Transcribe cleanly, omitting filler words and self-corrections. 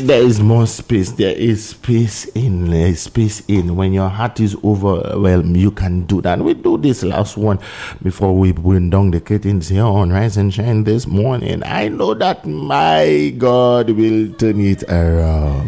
there is more space. There is space in. When your heart is overwhelmed, you can do that. We do this last one before we bring down the curtains here on Rise and Shine this morning. I know that my God will turn it around.